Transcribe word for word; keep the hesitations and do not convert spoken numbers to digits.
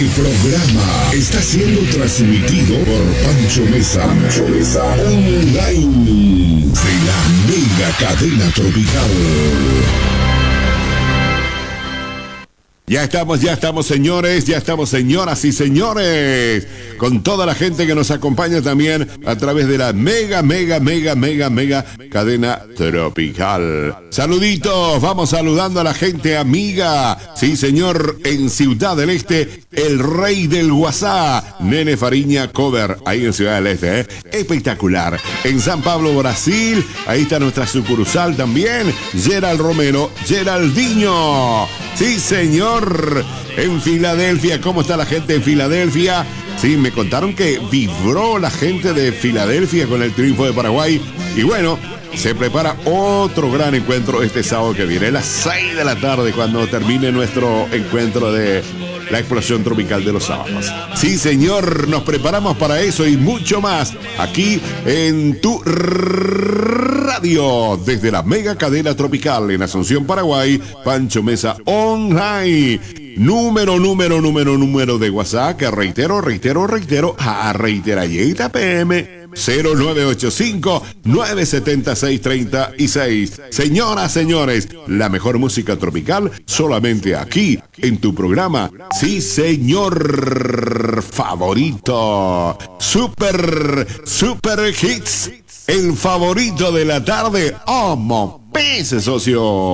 El programa está siendo transmitido por Pancho Mesa, Pancho Mesa Online de la Mega Cadena Tropical. Ya estamos, ya estamos, señores, ya estamos, señoras y señores, con toda la gente que nos acompaña también a través de la mega, mega, mega, mega, mega cadena tropical. Saluditos, vamos saludando a la gente amiga. Sí, señor, en Ciudad del Este, el rey del WhatsApp, Nene Fariña Cover, ahí en Ciudad del Este, ¿eh? Espectacular. En San Pablo, Brasil, ahí está nuestra sucursal también, Gerald Romero, Geraldinho. Sí, señor. En Filadelfia, ¿cómo está la gente en Filadelfia? Sí, me contaron que vibró la gente de Filadelfia con el triunfo de Paraguay. Y bueno, se prepara otro gran encuentro este sábado que viene, a las seis de la tarde, cuando termine nuestro encuentro de la explosión tropical de los sábados. Sí, señor, nos preparamos para eso y mucho más aquí en tu radio, desde la mega cadena tropical en Asunción, Paraguay, Pancho Mesa Online. Número, número, número, número de WhatsApp, que reitero, reitero, reitero, a reiterayeta P M. cero nueve ocho cinco, nueve siete seis, tres seis. Señoras, señores, la mejor música tropical solamente aquí, en tu programa. Sí, señor favorito. Super, super hits. El favorito de la tarde. ¡Oh, pese, socio!